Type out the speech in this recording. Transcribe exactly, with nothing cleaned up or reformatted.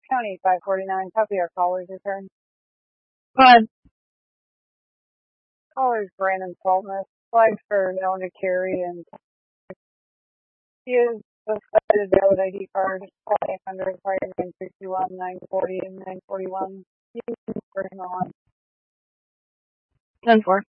County five forty-nine, copy our caller's return. Go ahead. Caller's Brandon Saltness, flagged for known to carry, and he is suspected valid I D card, call eight hundred, fire nine sixty-one, nine forty, and nine forty-one. You can bring him on. ten four.